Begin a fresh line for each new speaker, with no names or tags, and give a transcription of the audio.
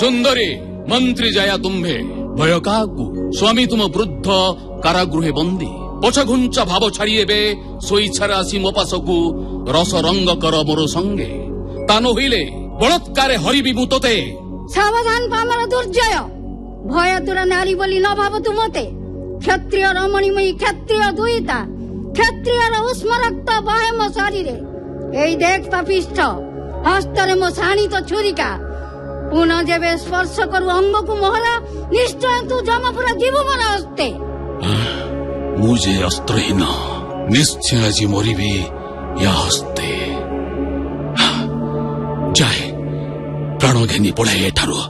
ସୁନ୍ଦରୀ ମନ୍ତ୍ରୀ ଯାୟା ତୁମ୍ଭେ ଭୟ କାହାକୁ? ସ୍ୱାମୀ ତୁମ ବୃଦ୍ଧ କାରାଗୃହେ ବନ୍ଦୀ। ପଛ ଘୁଞ୍ଚ ଭାବ ଛାଡ଼ି ଏବେ ସ୍ୱଇଚ୍ଛାରେ ଆସି ମୋ ପାଶକୁ ରସ ରଙ୍ଗ କର ମୋର ସଙ୍ଗେ। ତା ନୋହିଲେ ବଳତ୍କାରେ ହରିବି ମୁଁ ତୋତେ।
ସାବଧାନ ପାମର ଦୁର୍ଜୟ, ଭୟ ତୁରା ନାରୀ ବୋଲି ନ ଭାବତୁ ମତେ। କ୍ଷତ୍ରିୟ ରମଣୀମୟୀ କ୍ଷତ୍ରିୟ ଦୁଇତା, କ୍ଷତ୍ରିୟର ଉଷ୍ମ ରକ୍ତ ବହେ ମୋ ଶରୀରେ। ଏଇ ଦେଖ ପାପିଷ୍ଠ, ହସ୍ତରେ ମୋ ଶାଣିତ ଛୁରିକା। ପୁନଃ ଯେବେ ସ୍ପର୍ଶ କରୁ ଅଙ୍ଗକୁ ମୋହର, ନିଶ୍ଚୟ ତୁ ଯମପୁରା ଯିବୁ ମୋର ହସ୍ତେ।
ମୁଁ ଯେ ଅସ୍ତ୍ରହୀନ, ନିଶ୍ଚୟ ଆଜି ମରିବି ୟା ହସ୍ତେ। ଯାଏ ପ୍ରାଣ ଘେନି ପଳାଏ ଏଠାରୁ।